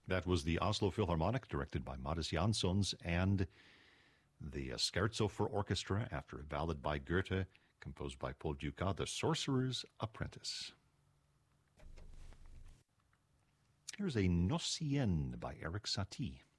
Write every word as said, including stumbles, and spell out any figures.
That was the Oslo Philharmonic, directed by Mattis Janssons, and the uh, Scherzo for Orchestra, after a ballad by Goethe, composed by Paul Dukas, The Sorcerer's Apprentice. Here's a Nocien by Erik Satie.